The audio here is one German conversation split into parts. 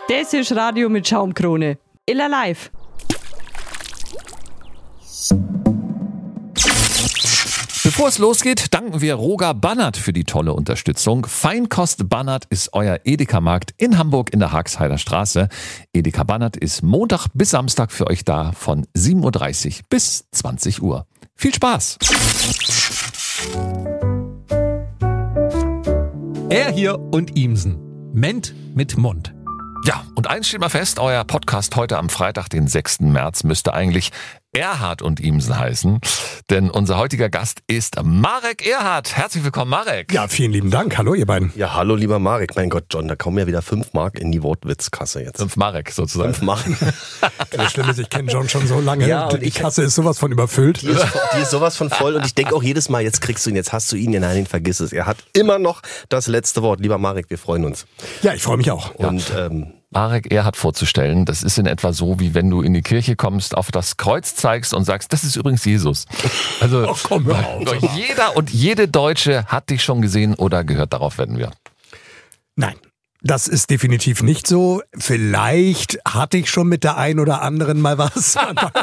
Das ist Radio mit Schaumkrone. Illa live. Bevor es losgeht, danken wir Roger Bannert für die tolle Unterstützung. Feinkost Bannert ist euer Edeka-Markt in Hamburg in der Hagsheider Straße. Edeka Bannert ist Montag bis Samstag für euch da von 7.30 Uhr bis 20 Uhr. Viel Spaß! Er hier und Ihmsen. Ment mit Mund. Ja, und eins steht mal fest, euer Podcast heute am Freitag, den 6. März, müsste eigentlich Erhard und Ihmsen heißen. Denn unser heutiger Gast ist Marek Erhard. Herzlich willkommen, Marek. Ja, vielen lieben Dank. Hallo, ihr beiden. Ja, hallo, lieber Marek. Mein Gott, John, da kommen ja wieder 5 Mark in die Wortwitzkasse jetzt. 5 Marek sozusagen. 5 Mark. Das Schlimme ist, ich kenne John schon so lange. Ja, und die Kasse ist sowas von überfüllt. Die ist sowas von voll und ich denke auch jedes Mal, jetzt kriegst du ihn, jetzt hast du ihn. Ja, nein, vergiss es. Er hat immer noch das letzte Wort. Lieber Marek, wir freuen uns. Ja, ich freue mich auch. Und Marek Erhard vorzustellen, das ist in etwa so, wie wenn du in die Kirche kommst, auf das Kreuz zeigst und sagst, das ist übrigens Jesus. Also komm, hör auf. Jeder und jede Deutsche hat dich schon gesehen oder gehört, darauf wetten wir. Nein, das ist definitiv nicht so. Vielleicht hatte ich schon mit der einen oder anderen mal was.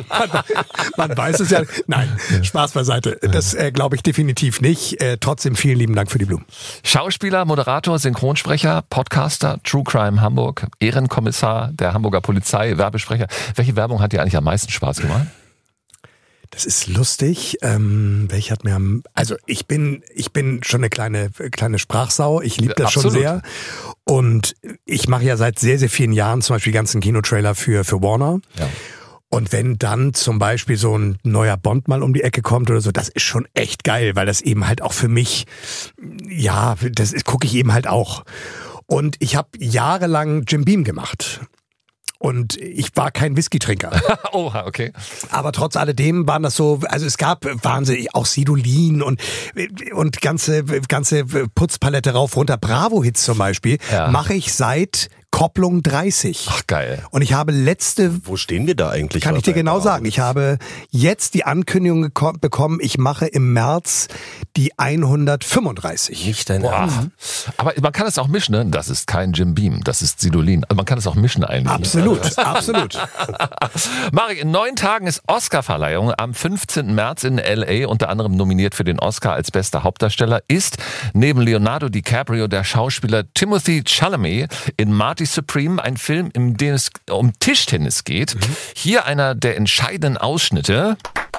Man weiß es ja. Nein, Spaß beiseite. Das glaube ich definitiv nicht. Trotzdem vielen lieben Dank für die Blumen. Schauspieler, Moderator, Synchronsprecher, Podcaster, True Crime Hamburg, Ehrenkommissar der Hamburger Polizei, Werbesprecher. Welche Werbung hat dir eigentlich am meisten Spaß gemacht? Das ist lustig. Welche hat mir also ich bin schon eine kleine Sprachsau. Ich liebe das schon sehr. Und ich mache ja seit sehr, sehr vielen Jahren zum Beispiel die ganzen Kinotrailer für Warner. Ja. Und wenn dann zum Beispiel so ein neuer Bond mal um die Ecke kommt oder so, das ist schon echt geil, weil das eben halt auch für mich, ja, das gucke ich eben halt auch. Und ich habe jahrelang Jim Beam gemacht. Und ich war kein Whisky-Trinker. Oha, okay. Aber trotz alledem waren das so, also es gab wahnsinnig auch Sidolin und ganze Putzpalette rauf, runter. Bravo-Hits zum Beispiel mache ich seit Kopplung 30. Ach, geil. Und ich habe Wo stehen wir da eigentlich? Kann ich dir genau sagen. Ich habe jetzt die Ankündigung bekommen, ich mache im März die 135. Nicht dein Ernst. Aber man kann es auch mischen, ne? Das ist kein Jim Beam, das ist Sidolin. Also man kann es auch mischen eigentlich. Absolut, absolut. Marek, in 9 Tagen ist Oscarverleihung. Am 15. März in L.A. unter anderem nominiert für den Oscar als bester Hauptdarsteller ist neben Leonardo DiCaprio der Schauspieler Timothée Chalamet in Marty Supreme, ein Film, in dem es um Tischtennis geht. Hier einer der entscheidenden Ausschnitte.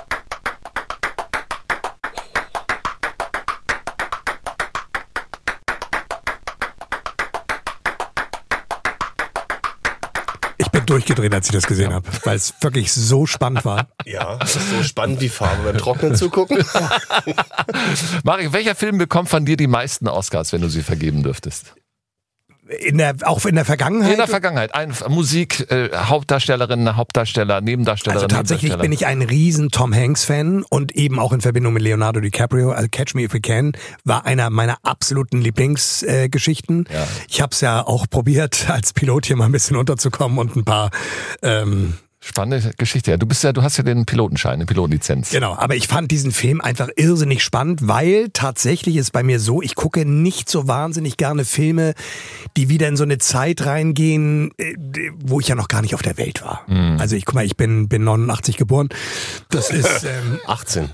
Ich bin durchgedreht, als ich das gesehen habe, weil es wirklich so spannend war. Ja, das ist so spannend wie Farbe beim Trocknen zugucken. Marek, welcher Film bekommt von dir die meisten Oscars, wenn du sie vergeben dürftest? Auch in der Vergangenheit? In der Vergangenheit. Musik, Hauptdarstellerin, Hauptdarsteller, Nebendarstellerin. Also tatsächlich bin ich ein riesen Tom Hanks-Fan und eben auch in Verbindung mit Leonardo DiCaprio. Also Catch Me If You Can war einer meiner absoluten Lieblingsgeschichten. Ja. Ich habe es ja auch probiert, als Pilot hier mal ein bisschen unterzukommen und ein paar spannende Geschichte. Ja, du hast ja den Pilotenschein, eine Pilotenlizenz. Genau, aber ich fand diesen Film einfach irrsinnig spannend, weil tatsächlich ist bei mir so, ich gucke nicht so wahnsinnig gerne Filme, die wieder in so eine Zeit reingehen, wo ich ja noch gar nicht auf der Welt war. Mhm. Also guck mal, ich bin 89 geboren. Das ist 18.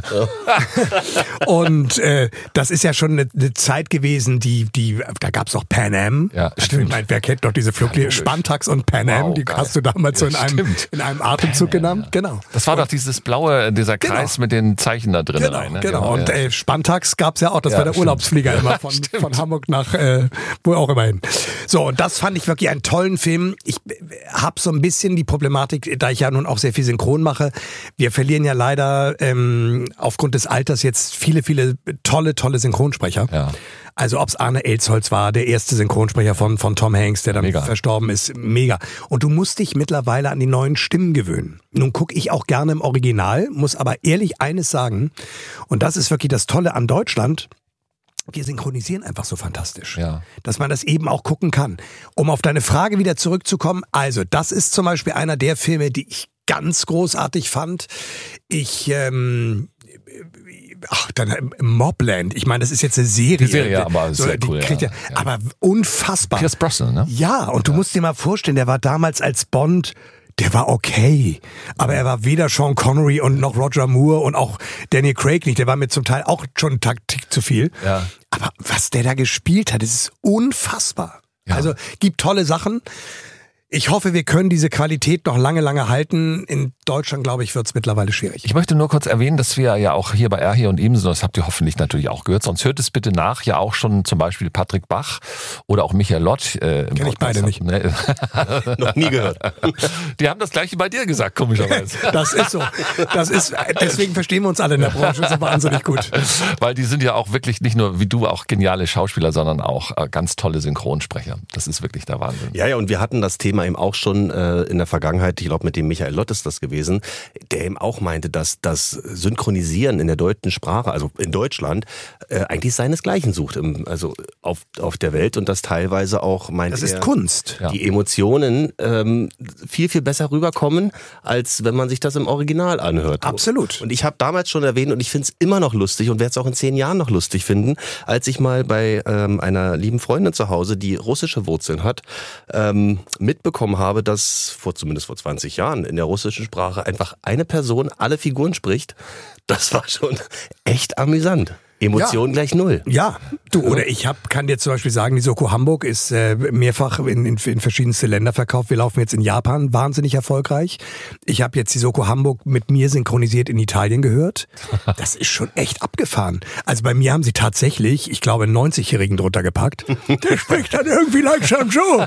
Und das ist ja schon eine Zeit gewesen, da gab's auch Pan Am. Ja, stimmt. Wer kennt doch diese Fluglinien? Spantax und Pan Am, die hast du damals so in einem Atemzug genannt. Genau. Das war doch dieses blaue, dieser Kreis mit den Zeichen da drin rein. Ne? Genau. Und Spantax gab's ja auch, das war der Urlaubsflieger immer von Hamburg nach wo auch immer hin. So, und das fand ich wirklich einen tollen Film. Ich habe so ein bisschen die Problematik, da ich ja nun auch sehr viel Synchron mache. Wir verlieren ja leider aufgrund des Alters jetzt viele tolle Synchronsprecher. Ja. Also ob's Arne Elsholz war, der erste Synchronsprecher von Tom Hanks, der dann verstorben ist. Mega. Und du musst dich mittlerweile an die neuen Stimmen gewöhnen. Nun gucke ich auch gerne im Original, muss aber ehrlich eines sagen, und das ist wirklich das Tolle an Deutschland, wir synchronisieren einfach so fantastisch, dass man das eben auch gucken kann. Um auf deine Frage wieder zurückzukommen, also das ist zum Beispiel einer der Filme, die ich ganz großartig fand. dann Mobland. Ich meine, das ist jetzt eine Serie. Die Serie, aber sehr cool. Aber unfassbar. Pierce Brosnan, ne? Ja, und du musst dir mal vorstellen, der war damals als Bond, der war okay. Aber er war weder Sean Connery und noch Roger Moore und auch Daniel Craig nicht. Der war mir zum Teil auch schon einen Tick zu viel. Ja. Aber was der da gespielt hat, das ist unfassbar. Ja. Also gibt tolle Sachen. Ich hoffe, wir können diese Qualität noch lange halten. In Deutschland, glaube ich, wird es mittlerweile schwierig. Ich möchte nur kurz erwähnen, dass wir ja auch hier bei Erhi und Imsen, das habt ihr hoffentlich natürlich auch gehört, sonst hört es bitte nach, ja auch schon zum Beispiel Patrick Bach oder auch Michael Lott. Kenn ich beide nicht. Ne? Noch nie gehört. Die haben das Gleiche bei dir gesagt, komischerweise. Das ist so. Deswegen verstehen wir uns alle in der Branche so wahnsinnig gut. Weil die sind ja auch wirklich nicht nur wie du auch geniale Schauspieler, sondern auch ganz tolle Synchronsprecher. Das ist wirklich der Wahnsinn. Ja, und wir hatten das Thema eben auch schon in der Vergangenheit, ich glaube mit dem Michael Lott ist das gewesen, der eben auch meinte, dass das Synchronisieren in der deutschen Sprache, also in Deutschland, eigentlich seinesgleichen sucht, also auf der Welt und das teilweise auch, meint Das er, ist Kunst. die Emotionen viel besser rüberkommen, als wenn man sich das im Original anhört. Absolut. Und ich habe damals schon erwähnt und ich finde es immer noch lustig und werde es auch in 10 Jahren noch lustig finden, als ich mal bei einer lieben Freundin zu Hause, die russische Wurzeln hat, mitbekommen habe, dass zumindest vor 20 Jahren in der russischen Sprache einfach eine Person alle Figuren spricht. Das war schon echt amüsant. Emotionen gleich 0. Ja, oder ich kann dir zum Beispiel sagen, die Soko Hamburg ist mehrfach in verschiedenste Länder verkauft. Wir laufen jetzt in Japan, wahnsinnig erfolgreich. Ich habe jetzt die Soko Hamburg mit mir synchronisiert in Italien gehört. Das ist schon echt abgefahren. Also bei mir haben sie tatsächlich, ich glaube, einen 90-Jährigen drunter gepackt. Der spricht dann irgendwie langsam so.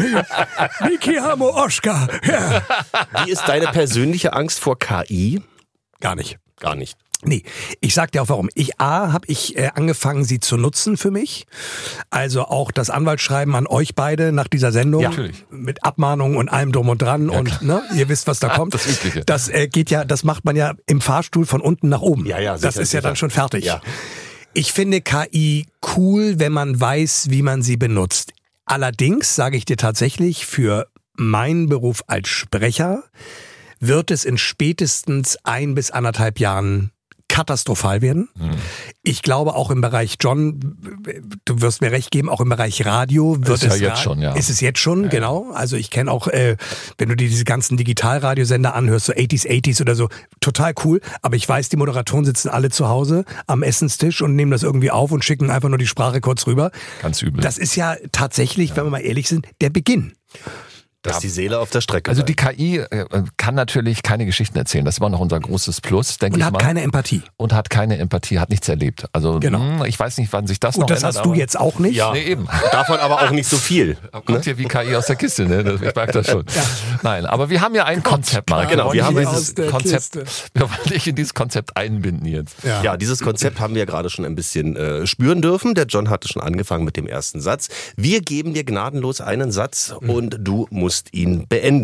Miki Hamo Oscar. Ja. Wie ist deine persönliche Angst vor KI? Gar nicht. Gar nicht. Nee, ich sag dir auch warum. Habe ich angefangen, sie zu nutzen für mich. Also auch das Anwaltsschreiben an euch beide nach dieser Sendung. Ja, natürlich. Mit Abmahnungen und allem drum und dran. Ja, und ihr wisst, was da kommt. Das Übliche. Das das macht man ja im Fahrstuhl von unten nach oben. Ja, sicher, das ist ja dann schon fertig. Ja. Ich finde KI cool, wenn man weiß, wie man sie benutzt. Allerdings sage ich dir tatsächlich, für meinen Beruf als Sprecher wird es in spätestens 1 bis 1,5 Jahren katastrophal werden. Ich glaube auch im Bereich, John, du wirst mir recht geben, auch im Bereich Radio wird ist Ist es jetzt schon, genau. Also ich kenne auch, wenn du dir diese ganzen Digitalradiosender anhörst, so 80s oder so, total cool. Aber ich weiß, die Moderatoren sitzen alle zu Hause am Essenstisch und nehmen das irgendwie auf und schicken einfach nur die Sprache kurz rüber. Ganz übel. Das ist ja tatsächlich, wenn wir mal ehrlich sind, der Beginn. Dass die Seele auf der Strecke Also bleibt. die KI kann natürlich keine Geschichten erzählen. Das ist immer noch unser großes Plus, denke ich mal. Und hat keine Empathie. Und hat keine Empathie, hat nichts erlebt. Also Genau. ich weiß nicht, wann sich das Gut, noch das ändert. hast du jetzt auch nicht. Ja, Nee, eben. davon aber auch nicht so viel. Kommt hier wie KI aus der Kiste, ne? Ich merke das schon. Nein, aber wir haben ja ein Konzept, Marek. Genau, wir haben dieses Konzept. Wir wollen dich in dieses Konzept einbinden jetzt. Ja, dieses Konzept haben wir gerade schon ein bisschen spüren dürfen. Der John hatte schon angefangen mit dem ersten Satz. Wir geben dir gnadenlos einen Satz und du musst ihn beenden.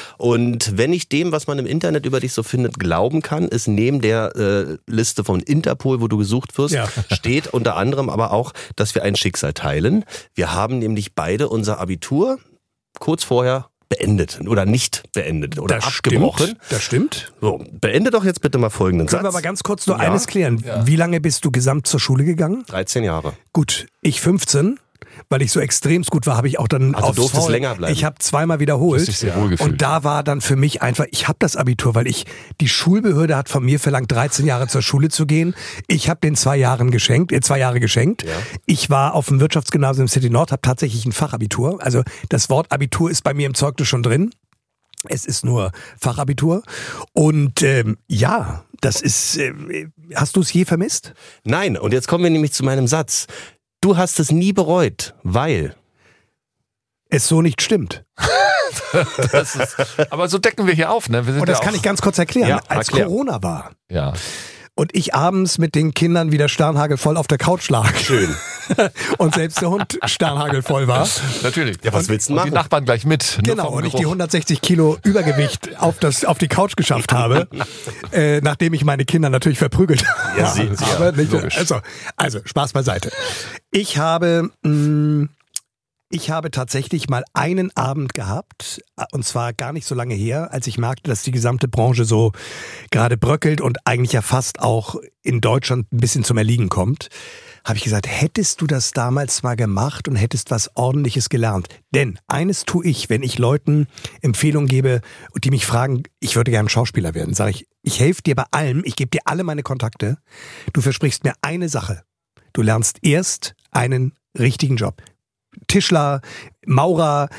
Und wenn ich dem, was man im Internet über dich so findet, glauben kann, ist neben der Liste von Interpol, wo du gesucht wirst, steht unter anderem aber auch, dass wir ein Schicksal teilen. Wir haben nämlich beide unser Abitur kurz vorher beendet oder nicht beendet oder abgebrochen. Das stimmt. So, beende doch jetzt bitte mal folgenden Können Satz. wir aber ganz kurz nur eines klären. Wie lange bist du gesamt zur Schule gegangen? 13 Jahre. Gut, ich 15. Weil ich so extremst gut war, habe ich auch dann Also durftest länger bleiben. Ich habe zweimal wiederholt. Hast dich sehr wohl gefühlt. Und da war dann für mich einfach, ich habe das Abitur, weil die Schulbehörde hat von mir verlangt, 13 Jahre zur Schule zu gehen. Ich habe den 2 Jahre geschenkt. Ja. Ich war auf dem Wirtschaftsgymnasium City Nord, habe tatsächlich ein Fachabitur. Also das Wort Abitur ist bei mir im Zeugnis schon drin. Es ist nur Fachabitur. Und das ist, hast du es je vermisst? Nein, und jetzt kommen wir nämlich zu meinem Satz. Du hast es nie bereut, weil... Es so nicht stimmt. Aber so decken wir hier auf, ne? Wir sind Und das ja kann ich ganz kurz erklären. Ja, Als erklär. Corona war Ja. und ich abends mit den Kindern wieder sternhagelvoll auf der Couch lag. Schön. Und selbst der Hund sternhagelvoll war. Natürlich. Ja, was willst du Und machen? die Nachbarn gleich mit. Nur Genau, vom und ich die Geruch. 160 Kilo Übergewicht auf die Couch geschafft habe, nachdem ich meine Kinder natürlich verprügelt Ja, sie- habe. ja, logisch. Also, Spaß beiseite. Ich habe Ich habe tatsächlich mal einen Abend gehabt, und zwar gar nicht so lange her, als ich merkte, dass die gesamte Branche so gerade bröckelt und eigentlich ja fast auch in Deutschland ein bisschen zum Erliegen kommt, habe ich gesagt, hättest du das damals mal gemacht und hättest was Ordentliches gelernt. Denn eines tue ich, wenn ich Leuten Empfehlungen gebe und die mich fragen, ich würde gerne Schauspieler werden, sage ich helfe dir bei allem, ich gebe dir alle meine Kontakte, du versprichst mir eine Sache, du lernst erst einen richtigen Job. Tischler, Maurer,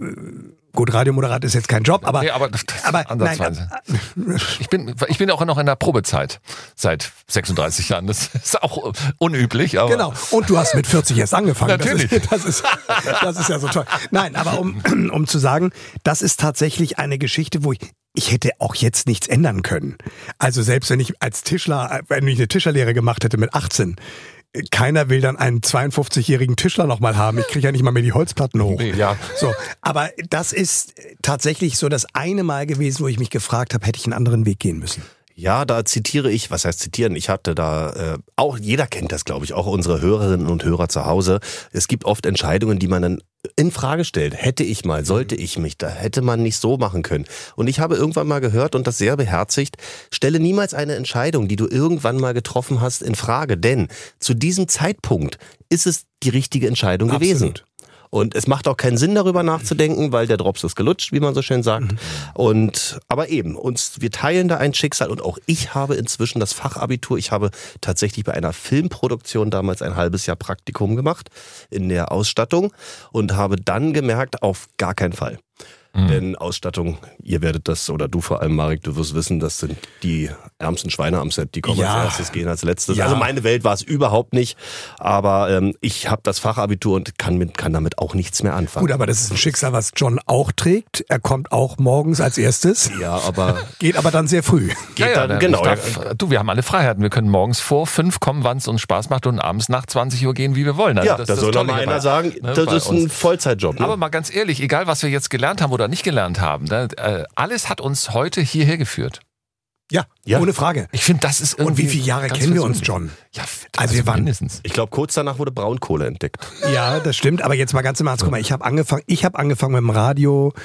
gut, Radiomoderator ist jetzt kein Job, aber ansatzweise. Ich bin auch noch in der Probezeit seit 36 Jahren. Das ist auch unüblich. Aber genau. Und du hast mit 40 erst angefangen. Natürlich. Das ist ja so toll. Nein, aber um zu sagen, das ist tatsächlich eine Geschichte, wo ich hätte auch jetzt nichts ändern können. Also selbst wenn ich eine Tischlerlehre gemacht hätte mit 18, keiner will dann einen 52-jährigen Tischler noch mal haben. Ich kriege ja nicht mal mehr die Holzplatten hoch. Nee, ja. So, aber das ist tatsächlich so das eine Mal gewesen, wo ich mich gefragt habe, hätte ich einen anderen Weg gehen müssen. Ja, da zitiere ich, was heißt zitieren? Ich hatte da auch, jeder kennt das, glaube ich, auch unsere Hörerinnen und Hörer zu Hause. Es gibt oft Entscheidungen, die man dann in Frage stellt. Hätte ich mal, sollte ich mich, da hätte man nicht so machen können. Und ich habe irgendwann mal gehört und das sehr beherzigt, stelle niemals eine Entscheidung, die du irgendwann mal getroffen hast, in Frage. Denn zu diesem Zeitpunkt ist es die richtige Entscheidung gewesen. Und es macht auch keinen Sinn, darüber nachzudenken, weil der Drops ist gelutscht, wie man so schön sagt. Aber eben, wir teilen da ein Schicksal und auch ich habe inzwischen das Fachabitur. Ich habe tatsächlich bei einer Filmproduktion damals ein halbes Jahr Praktikum gemacht in der Ausstattung und habe dann gemerkt, auf gar keinen Fall. Denn Ausstattung, ihr werdet das, oder du vor allem, Marek, du wirst wissen, das sind die ärmsten Schweine am Set, die kommen als erstes, gehen als letztes. Ja. Also meine Welt war es überhaupt nicht, aber ich habe das Fachabitur und kann damit auch nichts mehr anfangen. Gut, aber das ist ein Schicksal, was John auch trägt. Er kommt auch morgens als erstes. Ja, aber... Geht aber dann sehr früh. Genau. Wir haben alle Freiheiten. Wir können morgens vor 5 kommen, wann es uns Spaß macht und abends nach 20 Uhr gehen, wie wir wollen. Also ja, da soll doch mal einer sagen, das ist ein Vollzeitjob. Ne? Aber mal ganz ehrlich, egal was wir jetzt gelernt haben oder nicht gelernt haben, alles hat uns heute hierher geführt. Ja, ohne Frage. Ich finde, das ist irgendwie... Und wie viele Jahre kennen wir uns, John? Ja, also wir waren mindestens. Ich glaube, kurz danach wurde Braunkohle entdeckt. Ja, das stimmt. Aber jetzt mal ganz im Ernst, guck mal, ich habe angefangen mit dem Radio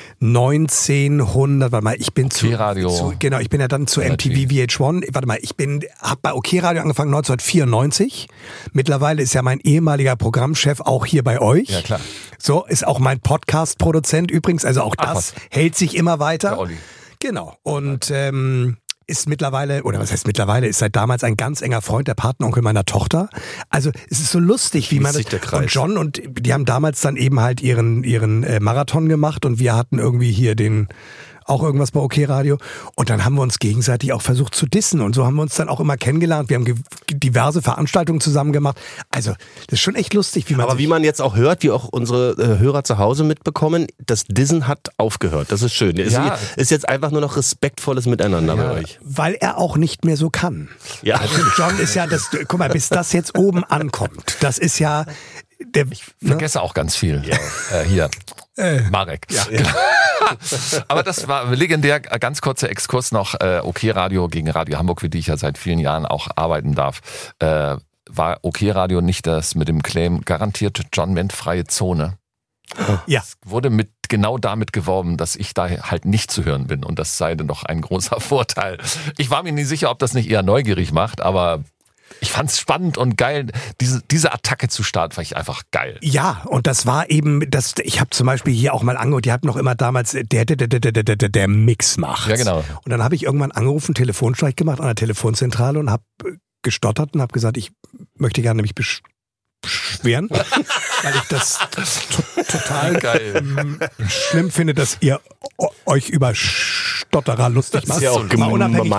1900, warte mal, ich bin ich bin ja dann zu MTV VH1, habe bei OK Radio angefangen 1994. Mittlerweile ist ja mein ehemaliger Programmchef auch hier bei euch. Ja, klar. So, ist auch mein Podcast-Produzent übrigens, also auch das hält sich immer weiter. Der Olli. Genau. Und ist mittlerweile, oder was heißt mittlerweile, ist seit damals ein ganz enger Freund, der Patenonkel meiner Tochter. Also es ist so lustig, wie man das... Und John und die haben damals dann eben halt ihren Marathon gemacht und wir hatten irgendwie hier auch irgendwas bei OK Radio. Und dann haben wir uns gegenseitig auch versucht zu dissen. Und so haben wir uns dann auch immer kennengelernt. Wir haben diverse Veranstaltungen zusammen gemacht. Also, das ist schon echt lustig, wie man jetzt auch hört, wie auch unsere Hörer zu Hause mitbekommen, das Dissen hat aufgehört. Das ist schön. Ja. Ist jetzt einfach nur noch respektvolles Miteinander bei euch. Weil er auch nicht mehr so kann. Ja. Also John ist ja guck mal, bis das jetzt oben ankommt, das ist ja... Ich vergesse auch ganz viel. Hier. Marek. Ja. Aber das war legendär. Ganz kurzer Exkurs noch. OK Radio gegen Radio Hamburg, für die ich ja seit vielen Jahren auch arbeiten darf. War OK Radio nicht das mit dem Claim garantiert John Ment freie Zone? Ja. Es wurde genau damit geworben, dass ich da halt nicht zu hören bin. Und das sei dann doch ein großer Vorteil. Ich war mir nie sicher, ob das nicht eher neugierig macht, aber... Ich fand's spannend und geil, diese Attacke zu starten, fand ich einfach geil. Ja, und das war eben, ich habe zum Beispiel hier auch mal angehört, die hatten noch immer damals der Mix macht. Ja, genau. Und dann habe ich irgendwann angerufen, Telefonstreich gemacht an der Telefonzentrale und habe gestottert und habe gesagt, ich möchte gerne mich beschweren, weil ich das total geil schlimm finde, dass ihr euch über Stotterer lustig macht. Ja, auch mal unabhängig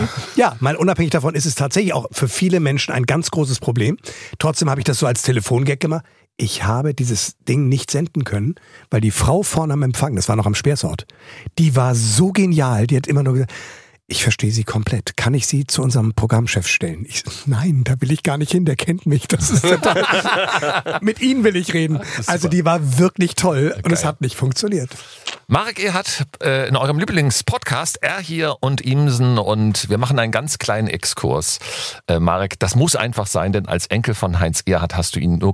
davon ist es tatsächlich auch für viele Menschen ein ganz großes Problem. Trotzdem habe ich das so als Telefongag gemacht. Ich habe dieses Ding nicht senden können, weil die Frau vorne am Empfang, das war noch am Speersort, die war so genial, die hat immer nur gesagt, ich verstehe Sie komplett. Kann ich Sie zu unserem Programmchef stellen? Nein, da will ich gar nicht hin, der kennt mich. Das ist total. Mit Ihnen will ich reden. Also die war wirklich toll und es hat nicht funktioniert. Marek Erhardt in eurem Lieblingspodcast, er hier und Imsen, und wir machen einen ganz kleinen Exkurs. Marek, das muss einfach sein, denn als Enkel von Heinz Erhardt hast du ihn nur